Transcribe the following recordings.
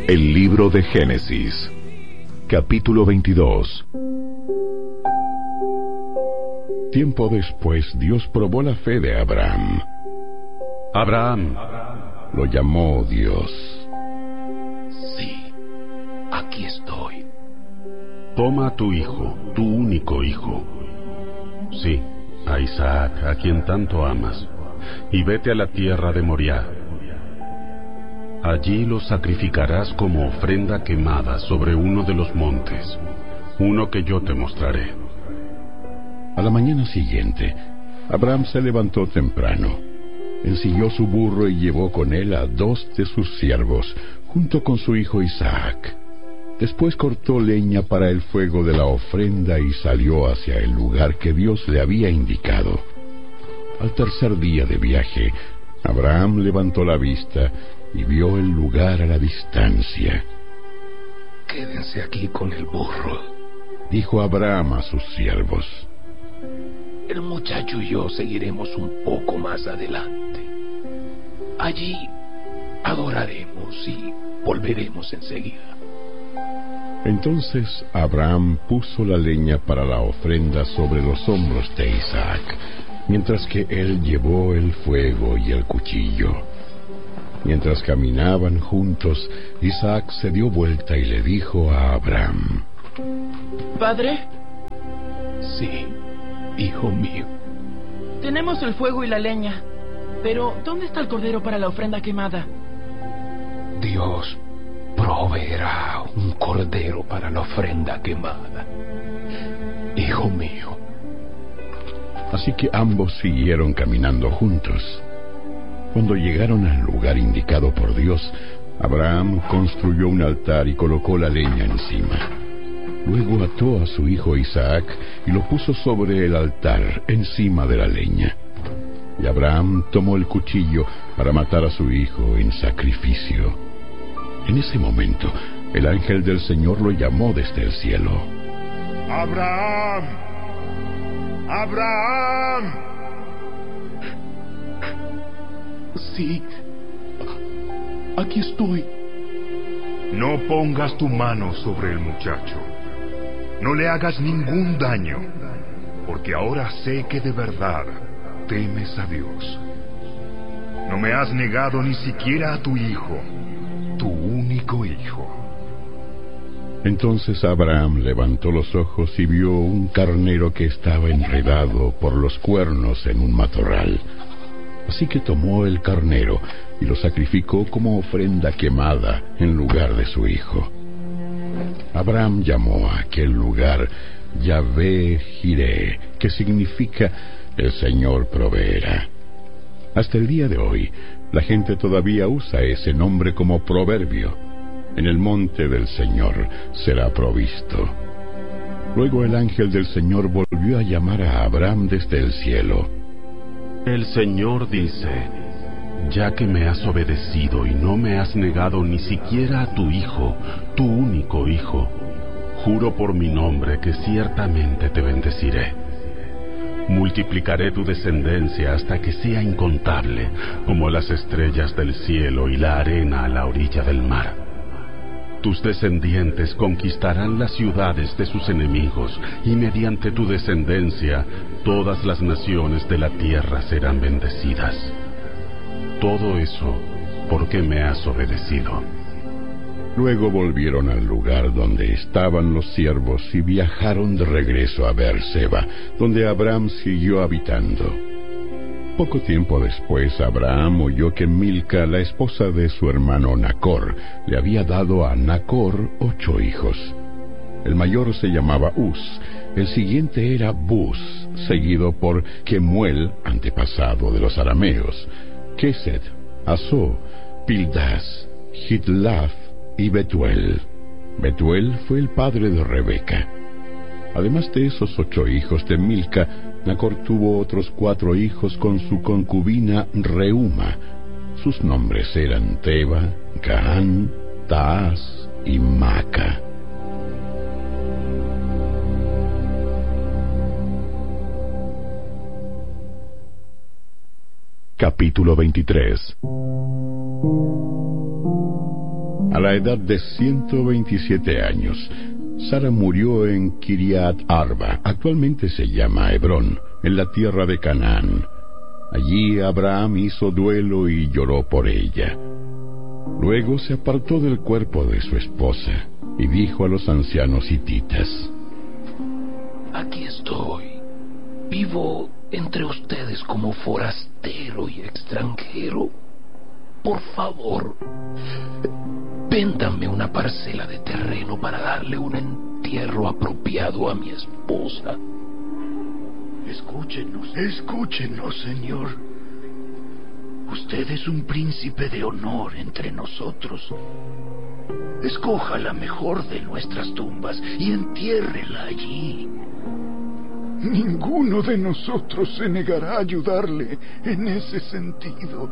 El libro de Génesis, capítulo 22. Tiempo después, Dios probó la fe de Abraham. Abraham, lo llamó Dios. Sí, aquí estoy. Toma a tu hijo, tu único hijo. Sí, a Isaac, a quien tanto amas, y vete a la tierra de Moriah. Allí lo sacrificarás como ofrenda quemada sobre uno de los montes, uno que yo te mostraré. A la mañana siguiente, Abraham se levantó temprano, ensilló su burro y llevó con él a 2 de sus siervos, junto con su hijo Isaac. Después cortó leña para el fuego de la ofrenda y salió hacia el lugar que Dios le había indicado. Al tercer día de viaje, Abraham levantó la vista y vio el lugar a la distancia. Quédense aquí con el burro, dijo Abraham a sus siervos. El muchacho y yo seguiremos un poco más adelante. Allí adoraremos y volveremos enseguida. Entonces Abraham puso la leña para la ofrenda sobre los hombros de Isaac, mientras que él llevó el fuego y el cuchillo. Mientras caminaban juntos, Isaac se dio vuelta y le dijo a Abraham: ¿Padre? Sí, hijo mío. Tenemos el fuego y la leña, pero ¿dónde está el cordero para la ofrenda quemada? Dios proveerá un cordero para la ofrenda quemada, hijo mío. Así que ambos siguieron caminando juntos. Cuando llegaron al lugar indicado por Dios, Abraham construyó un altar y colocó la leña encima. Luego ató a su hijo Isaac y lo puso sobre el altar, encima de la leña. Y Abraham tomó el cuchillo para matar a su hijo en sacrificio. En ese momento, el ángel del Señor lo llamó desde el cielo. ¡Abraham! ¡Abraham! Sí, aquí estoy. No pongas tu mano sobre el muchacho. No le hagas ningún daño, porque ahora sé que de verdad temes a Dios. No me has negado ni siquiera a tu hijo, tu único hijo. Entonces Abraham levantó los ojos y vio un carnero que estaba enredado por los cuernos en un matorral. Así que tomó el carnero y lo sacrificó como ofrenda quemada en lugar de su hijo. Abraham llamó a aquel lugar Yahvé Jireh, que significa el Señor proveerá. Hasta el día de hoy, la gente todavía usa ese nombre como proverbio. En el monte del Señor será provisto. Luego el ángel del Señor volvió a llamar a Abraham desde el cielo. El Señor dice: ya que me has obedecido y no me has negado ni siquiera a tu hijo, tu único hijo, juro por mi nombre que ciertamente te bendeciré. Multiplicaré tu descendencia hasta que sea incontable, como las estrellas del cielo y la arena a la orilla del mar. Tus descendientes conquistarán las ciudades de sus enemigos, y mediante tu descendencia todas las naciones de la tierra serán bendecidas. Todo eso porque me has obedecido. Luego volvieron al lugar donde estaban los siervos y viajaron de regreso a Beerseba, donde Abraham siguió habitando. Poco tiempo después, Abraham oyó que Milca, la esposa de su hermano Nacor, le había dado a Nacor 8 hijos. El mayor se llamaba Uz, el siguiente era Buz, seguido por Kemuel, antepasado de los arameos, Kesed, Asó, Pildas, Hitlaf y Betuel. Betuel fue el padre de Rebeca. Además de esos 8 hijos de Milca, Nacor tuvo otros 4 hijos con su concubina Reuma. Sus nombres eran Teba, Gaán, Taas y Maca. Capítulo 23. A la edad de 127 años, Sara murió en Kiriat Arba, actualmente se llama Hebrón, en la tierra de Canaán. Allí Abraham hizo duelo y lloró por ella. Luego se apartó del cuerpo de su esposa y dijo a los ancianos hititas: Aquí estoy. Vivo entre ustedes como forastero y extranjero. Por favor, véndanme una parcela de terreno para darle un entierro apropiado a mi esposa. Escúchenos, señor. Usted es un príncipe de honor entre nosotros. Escoja la mejor de nuestras tumbas y entiérrela allí. Ninguno de nosotros se negará a ayudarle en ese sentido.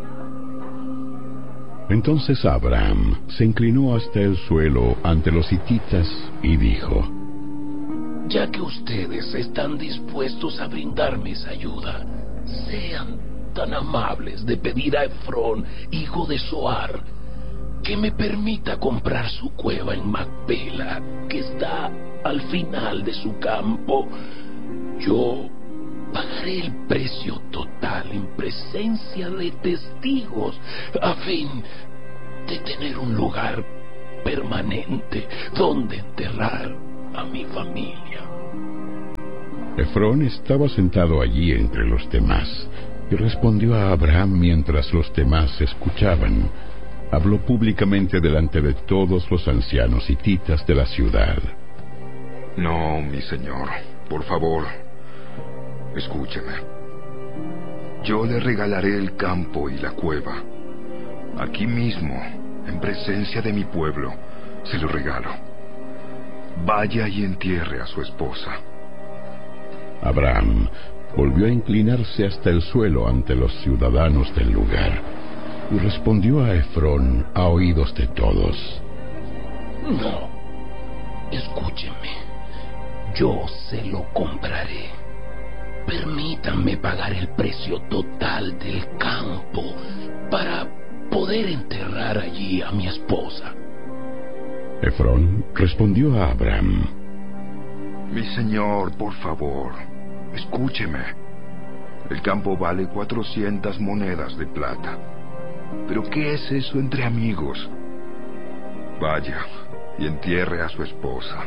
Entonces Abraham se inclinó hasta el suelo ante los hititas y dijo: Ya que ustedes están dispuestos a brindarme esa ayuda, sean tan amables de pedir a Efrón, hijo de Zohar, que me permita comprar su cueva en Macpela, que está al final de su campo. Yo pagaré el precio total en presencia de testigos, a fin de tener un lugar permanente donde enterrar a mi familia. Efrón estaba sentado allí entre los demás y respondió a Abraham mientras los demás escuchaban. Habló públicamente delante de todos los ancianos hititas de la ciudad. No, mi señor, por favor, escúcheme. Yo le regalaré el campo y la cueva. Aquí mismo, en presencia de mi pueblo, se lo regalo. Vaya y entierre a su esposa. Abraham volvió a inclinarse hasta el suelo ante los ciudadanos del lugar y respondió a Efrón a oídos de todos: No, escúcheme, yo se lo compraré. Permítanme pagar el precio total del campo para poder enterrar allí a mi esposa. Efrón respondió a Abraham: Mi señor, por favor, escúcheme. El campo vale 400 monedas de plata. ¿Pero qué es eso entre amigos? Vaya y entierre a su esposa.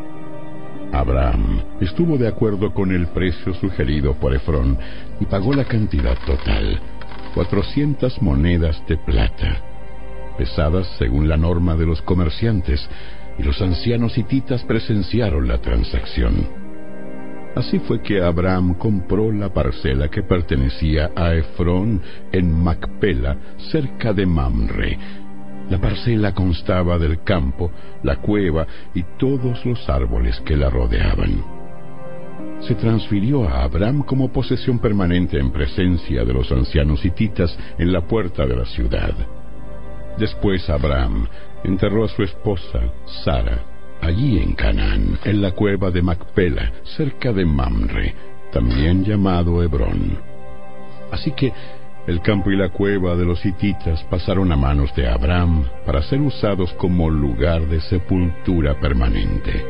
Abraham estuvo de acuerdo con el precio sugerido por Efrón y pagó la cantidad total, 400 monedas de plata, pesadas según la norma de los comerciantes, y los ancianos hititas presenciaron la transacción. Así fue que Abraham compró la parcela que pertenecía a Efrón en Macpela, cerca de Mamre. La parcela constaba del campo, la cueva y todos los árboles que la rodeaban. Se transfirió a Abraham como posesión permanente en presencia de los ancianos hititas en la puerta de la ciudad. Después Abraham enterró a su esposa, Sara, allí en Canaán, en la cueva de Macpela, cerca de Mamre, también llamado Hebrón. Así que el campo y la cueva de los hititas pasaron a manos de Abraham para ser usados como lugar de sepultura permanente.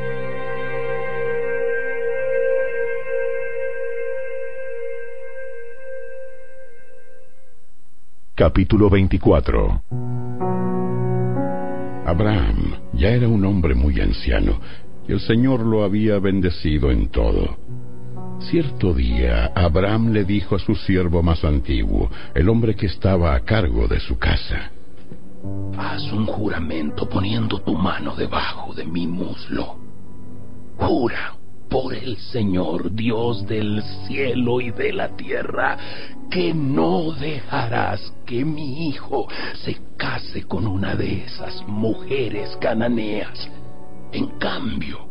Capítulo 24. Abraham ya era un hombre muy anciano, y el Señor lo había bendecido en todo. Cierto día, Abraham le dijo a su siervo más antiguo, el hombre que estaba a cargo de su casa: Haz un juramento poniendo tu mano debajo de mi muslo. Jura por el Señor, Dios del cielo y de la tierra, que no dejarás que mi hijo se case con una de esas mujeres cananeas. En cambio,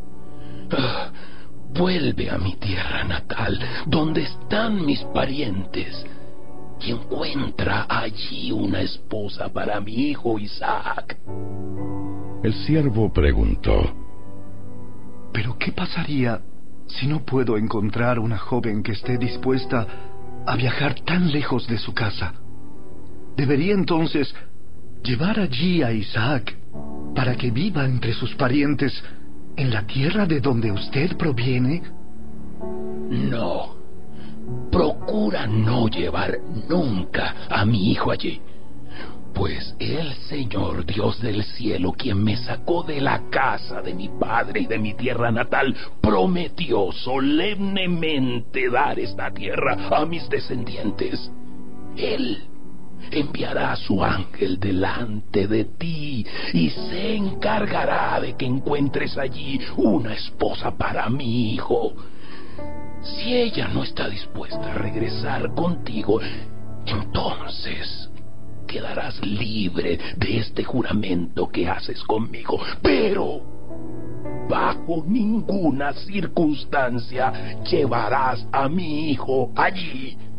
vuelve a mi tierra natal, donde están mis parientes, y encuentra allí una esposa para mi hijo Isaac. El siervo preguntó: ¿Pero qué pasaría si no puedo encontrar una joven que esté dispuesta a viajar tan lejos de su casa? ¿Debería entonces llevar allí a Isaac para que viva entre sus parientes en la tierra de donde usted proviene? No. Procura no llevar nunca a mi hijo allí, pues el Señor Dios del cielo, quien me sacó de la casa de mi padre y de mi tierra natal, prometió solemnemente dar esta tierra a mis descendientes. Él enviará a su ángel delante de ti y se encargará de que encuentres allí una esposa para mi hijo. Si ella no está dispuesta a regresar contigo, entonces quedarás libre de este juramento que haces conmigo. Pero bajo ninguna circunstancia llevarás a mi hijo allí.